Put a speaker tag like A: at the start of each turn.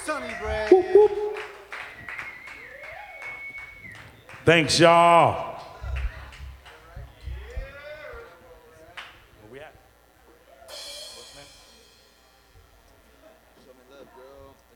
A: Sonny Brad.
B: Whoop, whoop. Thanks, y'all. Where we at? What's next?
A: Show me love, girl.